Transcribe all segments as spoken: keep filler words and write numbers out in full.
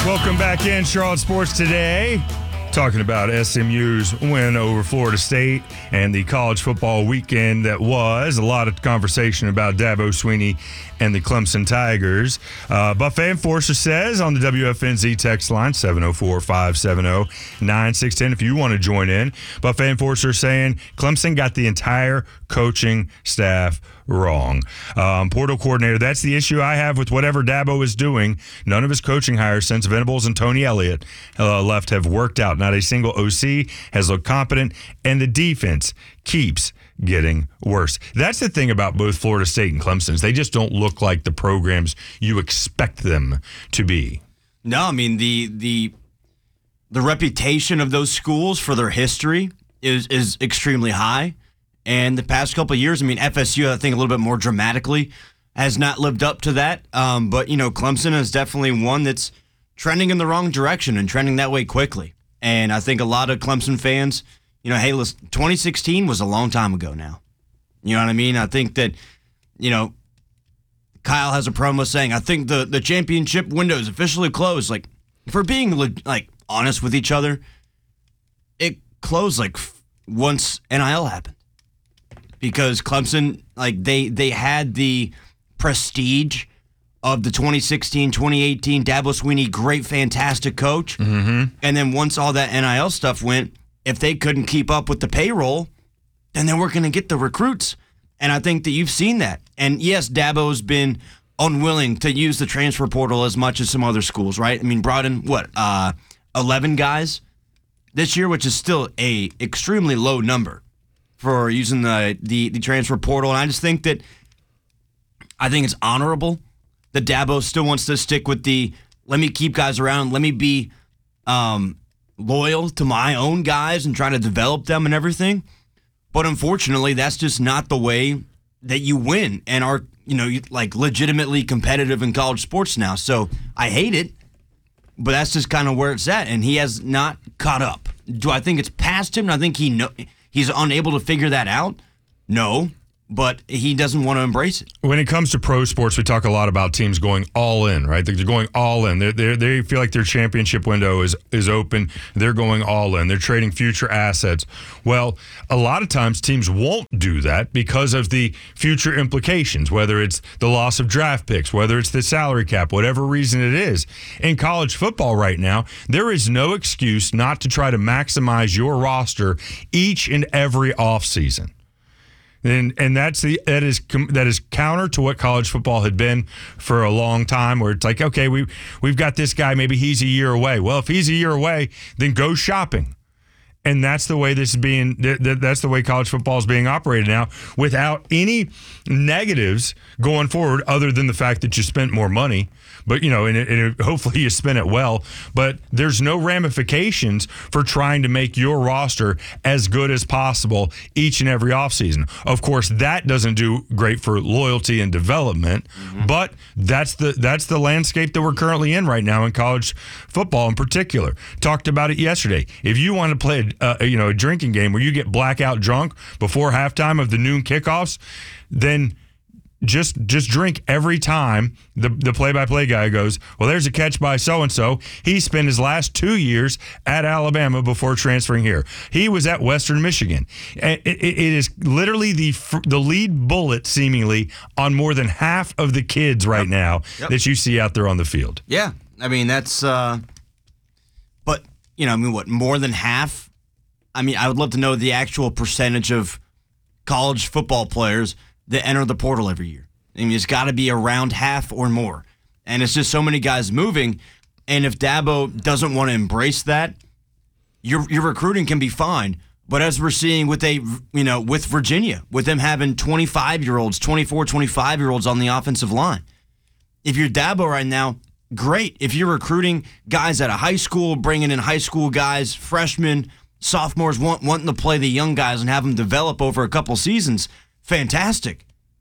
Welcome back in Charlotte Sports Today. Talking about S M U's win over Florida State and the college football weekend that was. A lot of conversation about Dabo Swinney and the Clemson Tigers. Uh, Buffet Enforcer says on the W F N Z text line, seven oh four, five seven oh, nine six one zero, if you want to join in. Buffet Enforcer saying Clemson got the entire coaching staff wrong. Um, portal coordinator, that's the issue I have with whatever Dabo is doing. None of his coaching hires since Venables and Tony Elliott uh, left have worked out. Not a single O C has looked competent, and the defense keeps getting worse. That's the thing about both Florida State and Clemson. They just don't look like the programs you expect them to be. No, I mean, the the the reputation of those schools for their history is is extremely high. And the past couple of years, I mean, F S U, I think a little bit more dramatically, has not lived up to that. Um, but, you know, Clemson is definitely one that's trending in the wrong direction and trending that way quickly. And I think a lot of Clemson fans, you know, hey, listen, twenty sixteen was a long time ago now. You know what I mean? I think that, you know, Kyle has a promo saying, I think the, the championship window is officially closed. Like, if we're being, like, honest with each other, it closed, like, once N I L happened. Because Clemson, like, they they had the prestige of the twenty sixteen, twenty eighteen Dabo Swinney, great, fantastic coach. Mm-hmm. And then once all that N I L stuff went, if they couldn't keep up with the payroll, then they weren't going to get the recruits. And I think that you've seen that. And yes, Dabo's been unwilling to use the transfer portal as much as some other schools, right? I mean, brought in, what, uh, eleven guys this year, which is still a extremely low number for using the, the the transfer portal. And I just think that I think it's honorable that Dabo still wants to stick with the let me keep guys around, let me be um, loyal to my own guys and try to develop them and everything. But unfortunately, that's just not the way that you win and are, you know, like legitimately competitive in college sports now. So I hate it, but that's just kind of where it's at. And he has not caught up. Do I think it's past him? I think he know. He's unable to figure that out? No, but he doesn't want to embrace it. When it comes to pro sports, we talk a lot about teams going all in, right? They're going all in. They're, they're, they feel like their championship window is, is open. They're going all in. They're trading future assets. Well, a lot of times teams won't do that because of the future implications, whether it's the loss of draft picks, whether it's the salary cap, whatever reason it is. In college football right now, there is no excuse not to try to maximize your roster each and every offseason. And and that's the that is that is counter to what college football had been for a long time, where it's like, okay, we we've got this guy, maybe he's a year away. Well, if he's a year away, then go shopping. And that's the way this is being. That's the way college football is being operated now, without any negatives going forward, other than the fact that you spent more money. But, you know, and, it, and it, hopefully you spin it well. But there's no ramifications for trying to make your roster as good as possible each and every offseason. Of course, that doesn't do great for loyalty and development. Mm-hmm. But that's the that's the landscape that we're currently in right now in college football in particular. Talked about it yesterday. If you want to play a, uh, you know, a drinking game where you get blackout drunk before halftime of the noon kickoffs, then Just just drink every time the, the play-by-play guy goes, well, there's a catch by so-and-so. He spent his last two years at Alabama before transferring here. He was at Western Michigan. It, it, it is literally the the lead bullet, seemingly, on more than half of the kids right yep. now yep. that you see out there on the field. Yeah. I mean, that's uh, – but, you know, I mean, what, more than half? I mean, I would love to know the actual percentage of college football players – that enter the portal every year. I mean, it's got to be around half or more. And it's just so many guys moving. And if Dabo doesn't want to embrace that, your your recruiting can be fine. But as we're seeing with a you know with Virginia, with them having twenty-five-year-olds, twenty-four, twenty-five-year-olds on the offensive line, if you're Dabo right now, great. If you're recruiting guys out of high school, bringing in high school guys, freshmen, sophomores, want, wanting to play the young guys and have them develop over a couple seasons, fantastic.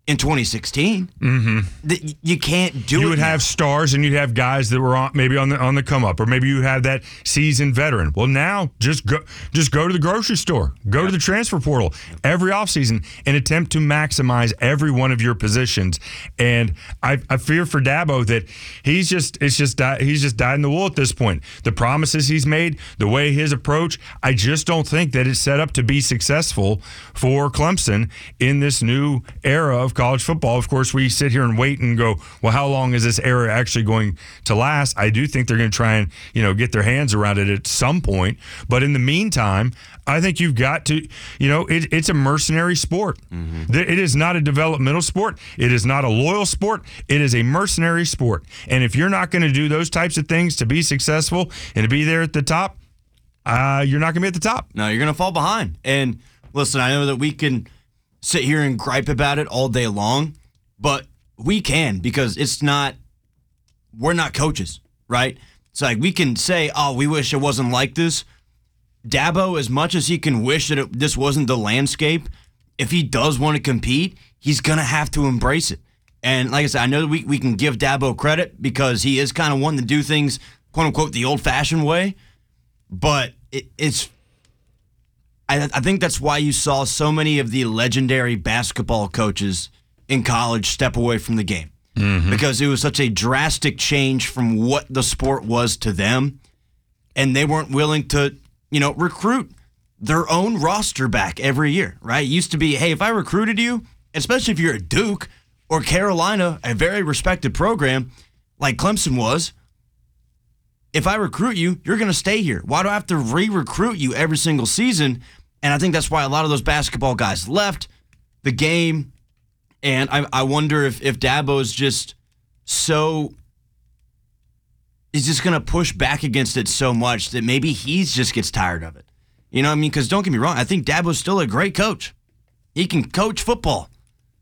in twenty sixteen. Mm-hmm. Th- you can't do it. You would now. have stars, and you'd have guys that were on, maybe on the on the come up, or maybe you have that seasoned veteran. Well, now just go just go to the grocery store, go to the transfer portal every offseason, and attempt to maximize every one of your positions. And I, I fear for Dabo that he's just it's just di- he's just dyed in the wool at this point. The promises he's made, the way his approach, I just don't think that it's set up to be successful for Clemson in this new era of college football. Of course, we sit here and wait and go, well, how long is this era actually going to last? I do think they're going to try and, you know, get their hands around it at some point. But in the meantime, I think you've got to, you know, it, it's a mercenary sport. Mm-hmm. It is not a developmental sport. It is not a loyal sport. It is a mercenary sport. And if you're not going to do those types of things to be successful and to be there at the top, uh, you're not going to be at the top. No, you're going to fall behind. And listen, I know that we can sit here and gripe about it all day long, but we can, because it's not, we're not coaches, right? It's like we can say, oh, we wish it wasn't like this. Dabo, as much as he can wish that it, this wasn't the landscape, if he does want to compete, he's going to have to embrace it. And like I said, I know that we, we can give Dabo credit because he is kind of one to do things, quote unquote, the old-fashioned way, but it, it's I, I think that's why you saw so many of the legendary basketball coaches in college step away from the game. Mm-hmm. Because it was such a drastic change from what the sport was to them, and they weren't willing to, you know, recruit their own roster back every year, right? It used to be, hey, if I recruited you, especially if you're at Duke or Carolina, a very respected program like Clemson was, if I recruit you, you're going to stay here. Why do I have to re-recruit you every single season? And I think that's why a lot of those basketball guys left the game. And I, I wonder if, if Dabo is just so, he's just going to push back against it so much that maybe he just gets tired of it. You know what I mean? Because don't get me wrong, I think Dabo's still a great coach. He can coach football.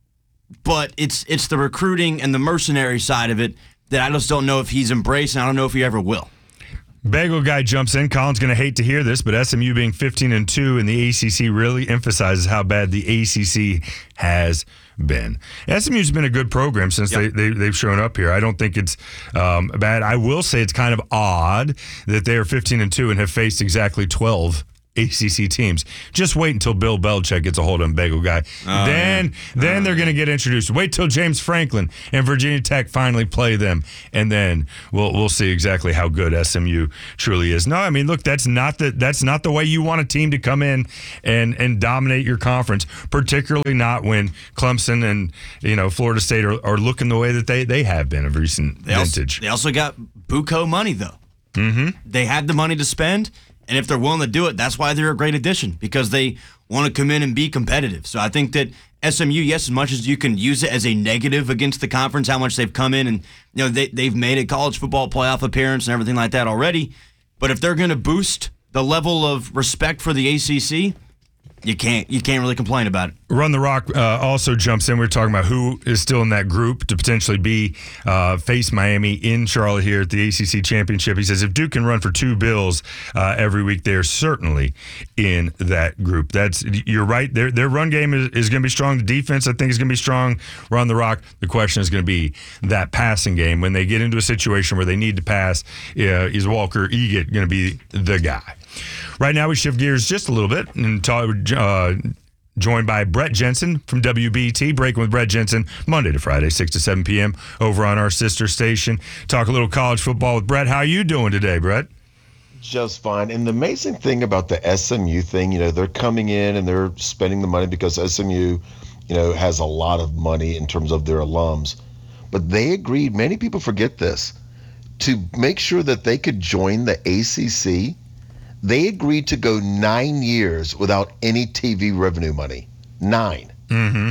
But it's it's the recruiting and the mercenary side of it that I just don't know if he's embraced, and I don't know if he ever will. Bagel Guy jumps in. Colin's going to hate to hear this, but S M U being fifteen and two in the A C C really emphasizes how bad the A C C has been. S M U's been a good program since yep. they, they, they've shown up here. I don't think it's um, bad. I will say it's kind of odd that they are fifteen and two and have faced exactly twelve A C C teams. Just wait until Bill Belichick gets a hold of him, Bagel Guy. Oh, then yeah. then oh, they're going to get introduced. Wait till James Franklin and Virginia Tech finally play them, and then we'll we'll see exactly how good S M U truly is. No, I mean, look, that's not the that's not the way you want a team to come in and and dominate your conference, particularly not when Clemson and, you know, Florida State are, are looking the way that they, they have been of recent they vintage. Also, they also got buco money, though. Mm-hmm. They have the money to spend. And if they're willing to do it, that's why they're a great addition, because they want to come in and be competitive. So I think that S M U, yes, as much as you can use it as a negative against the conference, how much they've come in and, you know, they, they've made a college football playoff appearance and everything like that already. But if they're going to boost the level of respect for the A C C, you can't you can't really complain about it. Run the Rock uh, also jumps in. We're talking about who is still in that group to potentially be uh, face Miami in Charlotte here at the A C C Championship. He says if Duke can run for two bills uh, every week, they're certainly in that group. That's you're right. Their their run game is, is going to be strong. The defense, I think, is going to be strong. Run the Rock. The question is going to be that passing game. When they get into a situation where they need to pass, uh, is Walker Egan going to be the guy? Right now, we shift gears just a little bit and talk, uh, joined by Brett Jensen from W B T. Breaking with Brett Jensen Monday to Friday, six to seven p.m. over on our sister station. Talk a little college football with Brett. How are you doing today, Brett? Just fine. And the amazing thing about the S M U thing, you know, they're coming in and they're spending the money because S M U, you know, has a lot of money in terms of their alums. But they agreed, many people forget this, to make sure that they could join the A C C. They agreed to go nine years without any T V revenue money. Nine. Mm-hmm.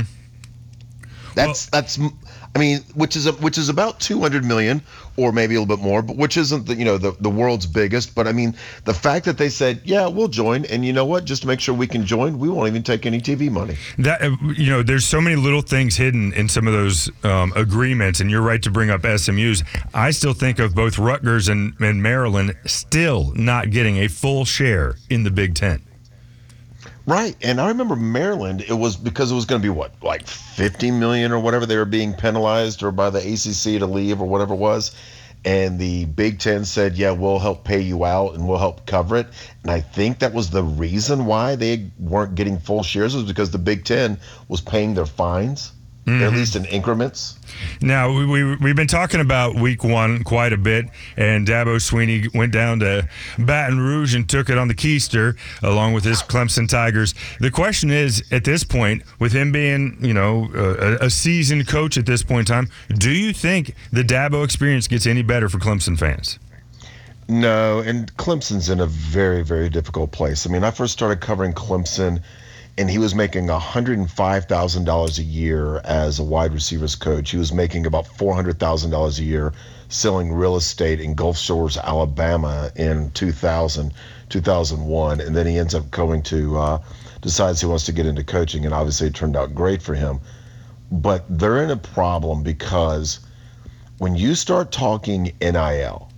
That's well, that's. I mean, which is a, which is about two hundred million, or maybe a little bit more, but which isn't the you know the, the world's biggest. But I mean, the fact that they said, yeah, we'll join, and you know what? Just to make sure we can join, we won't even take any T V money. That you know, there's so many little things hidden in some of those um, agreements, and you're right to bring up S M U's. I still think of both Rutgers and, and Maryland still not getting a full share in the Big Ten. Right. And I remember Maryland, it was because it was going to be what, like fifty million or whatever they were being penalized or by the A C C to leave or whatever it was. And the Big Ten said, yeah, we'll help pay you out and we'll help cover it. And I think that was the reason why they weren't getting full shares, was because the Big Ten was paying their fines, mm-hmm. at least in increments. Now, we, we, we've been talking about week one quite a bit, and Dabo Swinney went down to Baton Rouge and took it on the keister along with his Clemson Tigers. The question is, at this point, with him being, you know, a, a seasoned coach at this point in time, do you think the Dabo experience gets any better for Clemson fans? No, and Clemson's in a very, very difficult place. I mean, I first started covering Clemson, and he was making one hundred five thousand dollars a year as a wide receivers coach. He was making about four hundred thousand dollars a year selling real estate in Gulf Shores, Alabama in two thousand, two thousand one. And then he ends up going to, uh, decides he wants to get into coaching, and obviously it turned out great for him. But they're in a problem because when you start talking N I L,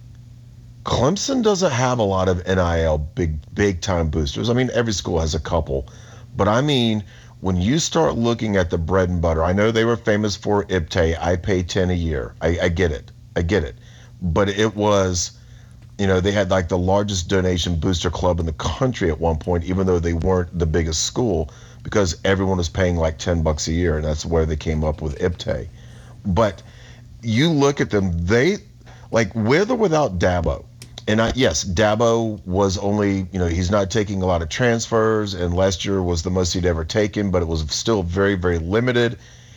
Clemson doesn't have a lot of N I L big, big time boosters. I mean, every school has a couple. But I mean, when you start looking at the bread and butter, I know they were famous for I P T A. I pay ten a year. I, I get it. I get it. But it was, you know, they had like the largest donation booster club in the country at one point, even though they weren't the biggest school, because everyone was paying like ten bucks a year. And that's where they came up with I P T A. But you look at them, they, like with or without Dabo, and I, yes, Dabo was only, you know, he's not taking a lot of transfers, and last year was the most he'd ever taken, but it was still very, very limited.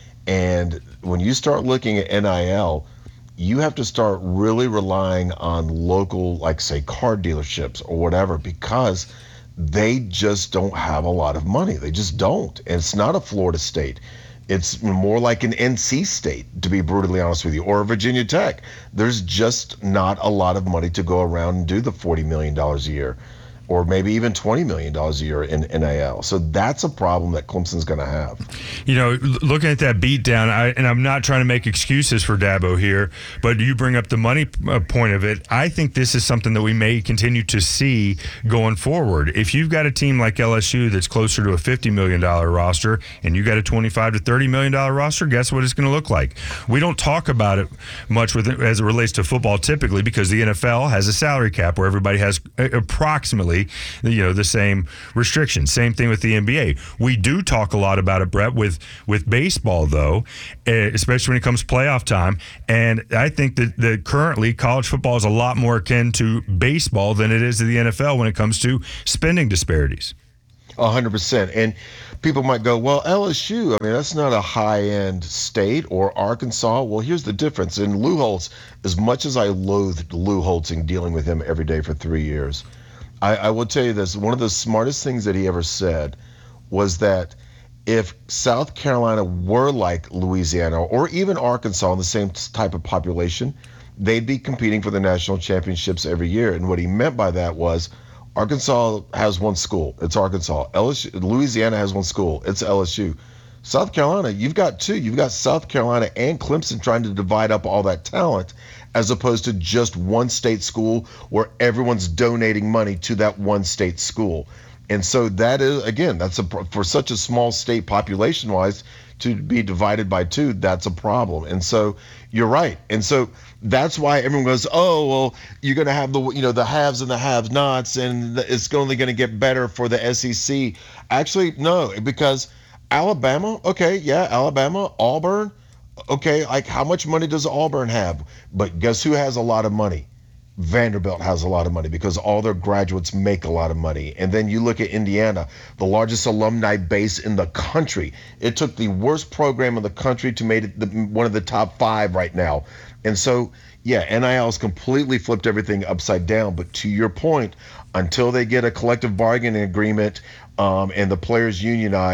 And when you start looking at N I L, you have to start really relying on local, like say, car dealerships or whatever, because they just don't have a lot of money. They just don't. And it's not a Florida State. It's more like an N C State, to be brutally honest with you, or Virginia Tech. There's just not a lot of money to go around and do the forty million dollars a year, or maybe even twenty million dollars a year in N I L. So that's a problem that Clemson's going to have. You know, looking at that beatdown, I, and I'm not trying to make excuses for Dabo here, but you bring up the money uh, point of it. I think this is something that we may continue to see going forward. If you've got a team like L S U that's closer to a fifty million dollars roster, and you got a twenty-five to thirty million dollars roster, guess what it's going to look like? We don't talk about it much with as it relates to football typically, because the N F L has a salary cap where everybody has approximately, you know, the same restrictions. Same thing with the N B A. We do talk a lot about it, Brett, with with baseball though, especially when it comes to playoff time. And I think that, that currently college football is a lot more akin to baseball than it is to the N F L when it comes to spending disparities. A hundred percent. And people might go, well, L S U, I mean, that's not a high-end state, or Arkansas. Well, here's the difference. In Lou Holtz, as much as I loathed Lou Holtz and dealing with him every day for three years, I, I will tell you this. One of the smartest things that he ever said was that if South Carolina were like Louisiana or even Arkansas in the same type of population, they'd be competing for the national championships every year. And what he meant by that was Arkansas has one school. It's Arkansas. L S U, Louisiana has one school. It's L S U. South Carolina, you've got two. You've got South Carolina and Clemson trying to divide up all that talent, as opposed to just one state school where everyone's donating money to that one state school. And so that is, again, that's a, for such a small state population-wise, to be divided by two, that's a problem. And so you're right. And so that's why everyone goes, oh, well, you're going to have the, you know, the haves and the have-nots, and it's only going to get better for the S E C. Actually, no, because Alabama, okay, yeah, Alabama, Auburn, okay, like how much money does Auburn have? But guess who has a lot of money? Vanderbilt has a lot of money, because all their graduates make a lot of money. And then you look at Indiana, the largest alumni base in the country. It took the worst program in the country to make it the, one of the top five right now. And so, yeah, N I L has completely flipped everything upside down. But to your point, until they get a collective bargaining agreement um, and the players unionize,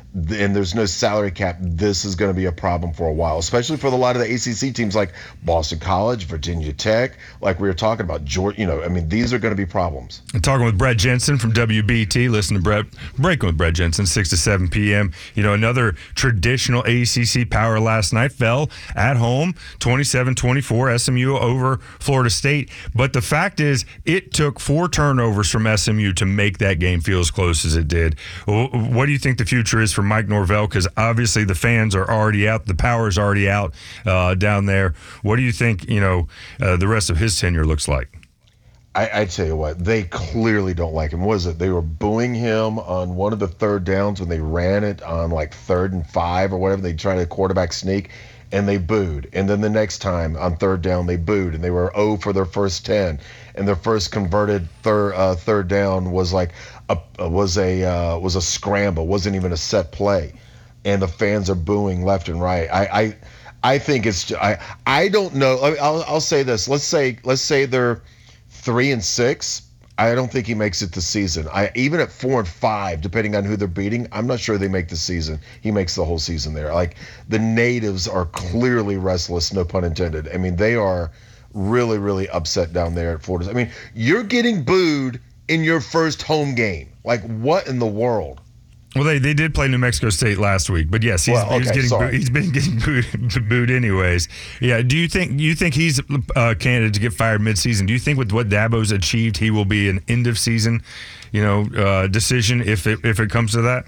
and there's no salary cap, this is going to be a problem for a while, especially for a lot of the A C C teams like Boston College, Virginia Tech, like we were talking about, Georgia. You know, I mean, these are going to be problems. I'm talking with Brett Jensen from W B T. Listen to Brett, Breaking with Brett Jensen, six to seven p.m. You know, another traditional A C C power last night fell at home, twenty-seven twenty-four, S M U over Florida State. But the fact is, it took four turnovers from S M U to make that game feel as close as it did. What do you think the future is for Mike Norvell? Because obviously the fans are already out, the power's already out uh, down there. What do you think, you know, uh, the rest of his tenure looks like? I, I tell you what, they clearly don't like him. What was it? They were booing him on one of the third downs when they ran it on like third and five or whatever. They tried a quarterback sneak, and they booed. And then the next time on third down, they booed, and they were oh for their first ten. And their first converted third uh, third down was like a was a uh, was a scramble, wasn't even a set play, and the fans are booing left and right. I I, I think it's I I don't know. I'll I'll say this. Let's say let's say they're three and six. I don't think he makes it this season. I even at four and five, depending on who they're beating, I'm not sure they make the season. He makes the whole season there. Like the natives are clearly restless, no pun intended. I mean, they are really, really upset down there at Florida. I mean, you're getting booed in your first home game. Like, what in the world? Well, they, they did play New Mexico State last week, but yes, he's, well, okay, he's getting boo- he's been getting booed, booed anyways. Yeah, do you think you think he's a uh, candidate to get fired midseason? Do you think with what Dabo's achieved, he will be an end of season, you know, uh, decision if it if it comes to that?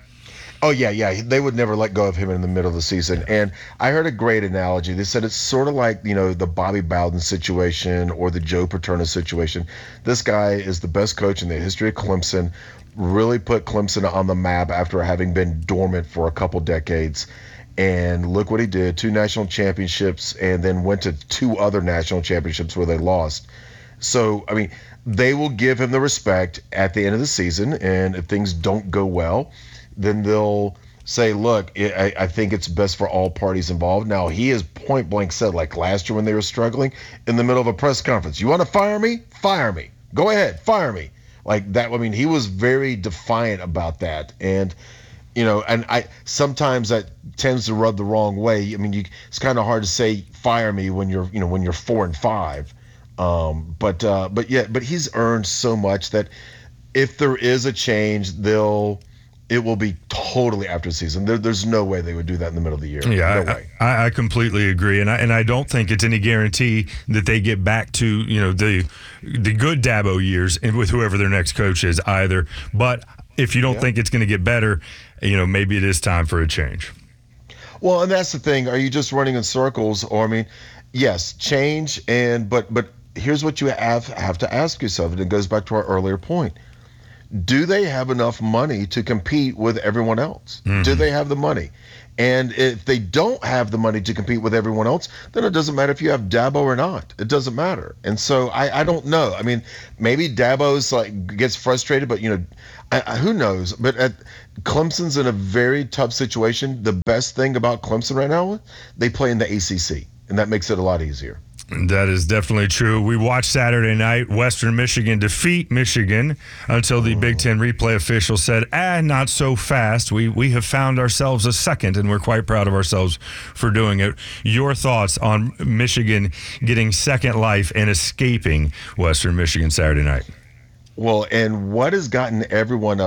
Oh, yeah, yeah. They would never let go of him in the middle of the season. And I heard a great analogy. They said it's sort of like, you know, the Bobby Bowden situation or the Joe Paterno situation. This guy is the best coach in the history of Clemson, really put Clemson on the map after having been dormant for a couple decades. And look what he did, two national championships, and then went to two other national championships where they lost. So, I mean, they will give him the respect at the end of the season. And if things don't go well, then they'll say, look, I, I think it's best for all parties involved. Now, he has point blank said, like last year when they were struggling, in the middle of a press conference, you want to fire me? Fire me. Go ahead, fire me. Like that. I mean, he was very defiant about that. And, you know, and I sometimes that tends to rub the wrong way. I mean, you, it's kind of hard to say fire me when you're, you know, when you're four and five. Um, but, uh, but yeah, but he's earned so much that if there is a change, they'll, it will be totally after the season. There, there's no way they would do that in the middle of the year. Yeah, no way. I, I completely agree, and I and I don't think it's any guarantee that they get back to you know the the good Dabo years and with whoever their next coach is either. But if you don't yeah. think it's going to get better, you know maybe it is time for a change. Well, and that's the thing. Are you just running in circles, or I mean, yes, change, and but but here's what you have have to ask yourself, and it goes back to our earlier point. Do they have enough money to compete with everyone else? Mm-hmm. Do they have the money? And if they don't have the money to compete with everyone else, then it doesn't matter if you have Dabo or not. It doesn't matter. And so I, I don't know. I mean, maybe Dabo's like gets frustrated, but you know, I, I, who knows? But at, Clemson's in a very tough situation. The best thing about Clemson right now, they play in the A C C, and that makes it a lot easier. That is definitely true. We watched Saturday night Western Michigan defeat Michigan until the Big Ten replay official said, ah, not so fast. We we have found ourselves a second, and we're quite proud of ourselves for doing it. Your thoughts on Michigan getting second life and escaping Western Michigan Saturday night? Well, and what has gotten everyone